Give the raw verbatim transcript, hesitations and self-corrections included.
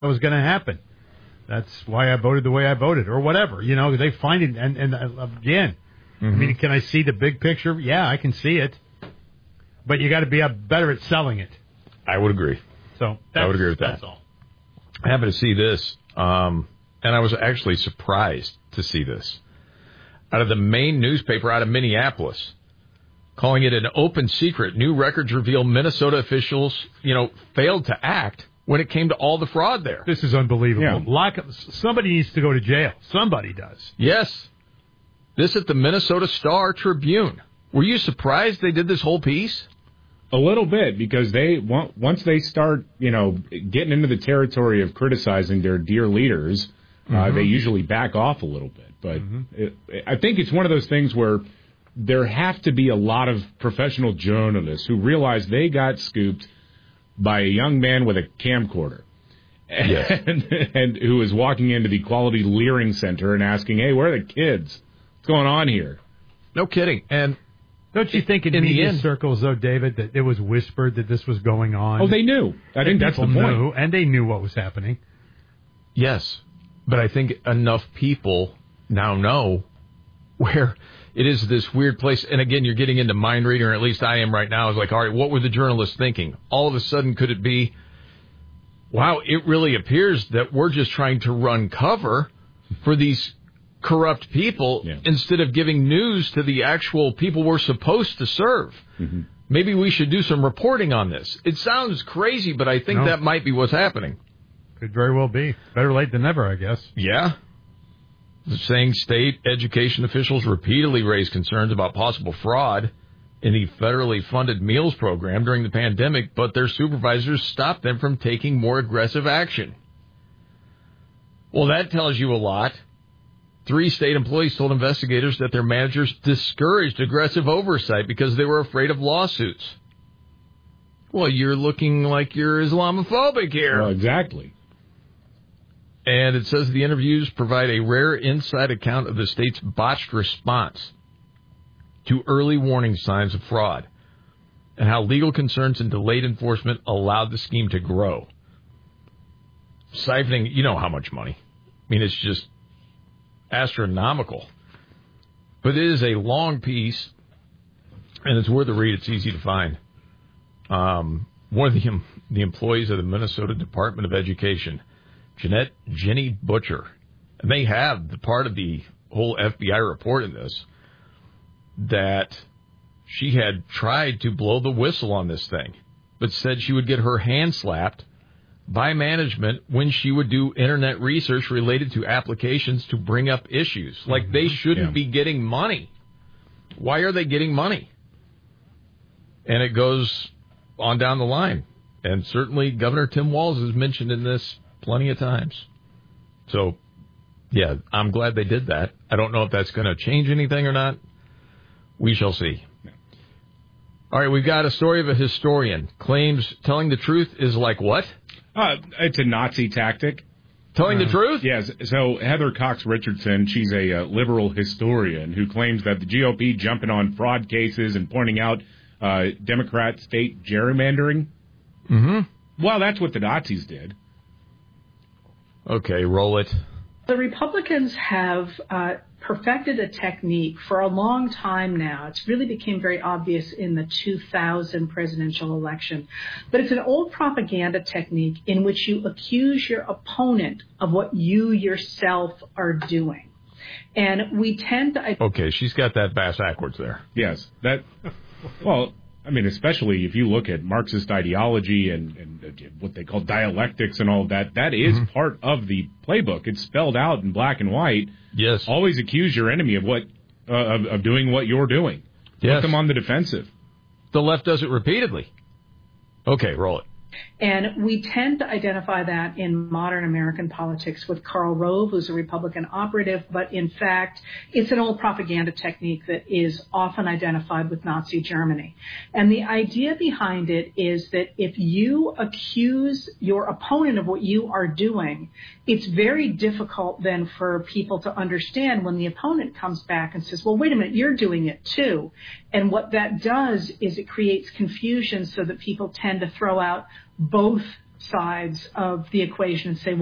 was going to happen. That's why I voted the way I voted, or whatever. You know, they find it, and, and uh, again, mm-hmm. I mean, can I see the big picture? Yeah, I can see it. But you got to be better at selling it. I would agree. So I would agree with that. That's all. I happened to see this, um, and I was actually surprised to see this. Out of the main newspaper out of Minneapolis, calling it an open secret, new records reveal Minnesota officials, you know, failed to act when it came to all the fraud there. This is unbelievable. Yeah. Lock up, somebody needs to go to jail. Somebody does. Yes. This at the Minnesota Star Tribune. Were you surprised they did this whole piece? A little bit, because they once they start, you know, getting into the territory of criticizing their dear leaders, mm-hmm. uh, they usually back off a little bit. But mm-hmm. it, I think it's one of those things where there have to be a lot of professional journalists who realize they got scooped by a young man with a camcorder, yes. and, and who was walking into the Quality Leering Center and asking, "Hey, where are the kids? What's going on here?" No kidding. And don't you think in, in media the end, circles, though, David, that it was whispered that this was going on? Oh, they knew. I think that's the point. Knew, and they knew what was happening. Yes, but I think enough people now know where it is this weird place. And again, you're getting into mind reading, or at least I am right now. It's like, all right, what were the journalists thinking? All of a sudden, could it be, wow, it really appears that we're just trying to run cover for these corrupt people yeah. instead of giving news to the actual people we're supposed to serve. Mm-hmm. Maybe we should do some reporting on this. It sounds crazy, but I think no. that might be what's happening. Could very well be. Better late than never, I guess. Yeah. Saying state education officials repeatedly raised concerns about possible fraud in the federally funded meals program during the pandemic, but their supervisors stopped them from taking more aggressive action. Well, that tells you a lot. Three state employees told investigators that their managers discouraged aggressive oversight because they were afraid of lawsuits. Well, you're looking like you're Islamophobic here. Well, exactly. And it says the interviews provide a rare inside account of the state's botched response to early warning signs of fraud and how legal concerns and delayed enforcement allowed the scheme to grow. Siphoning, you know how much money. I mean, it's just astronomical. But it is a long piece, and it's worth a read. It's easy to find. Um, one of the, the employees of the Minnesota Department of Education, Jeanette Jenny Butcher, and they have the part of the whole F B I report in this, that she had tried to blow the whistle on this thing, but said she would get her hand slapped by management when she would do internet research related to applications to bring up issues. Like, mm-hmm. they shouldn't yeah. be getting money. Why are they getting money? And it goes on down the line. And certainly Governor Tim Walz has mentioned in this plenty of times. So, yeah, I'm glad they did that. I don't know if that's going to change anything or not. We shall see. All right, we've got a story of a historian. Claims telling the truth is like what? Uh, it's a Nazi tactic. Telling uh, the truth? Yes. So Heather Cox Richardson, she's a uh, liberal historian who claims that the G O P jumping on fraud cases and pointing out uh, Democrat state gerrymandering. Mm-hmm. Well, that's what the Nazis did. Okay, roll it. The Republicans have uh, perfected a technique for a long time now. It's really became very obvious in the two thousand presidential election. But it's an old propaganda technique in which you accuse your opponent of what you yourself are doing. And we tend to... Okay, she's got that bass backwards there. Yes. That. Well... I mean, especially if you look at Marxist ideology and, and what they call dialectics and all of that, that is mm-hmm. part of the playbook. It's spelled out in black and white. Yes. Always accuse your enemy of what uh, of, of doing what you're doing. Yes. Put them on the defensive. The left does it repeatedly. Okay, roll it. And we tend to identify that in modern American politics with Karl Rove, who's a Republican operative, but in fact, it's an old propaganda technique that is often identified with Nazi Germany. And the idea behind it is that if you accuse your opponent of what you are doing, it's very difficult then for people to understand when the opponent comes back and says, well, wait a minute, you're doing it too. And what that does is it creates confusion so that people tend to throw out both sides of the equation and say, well,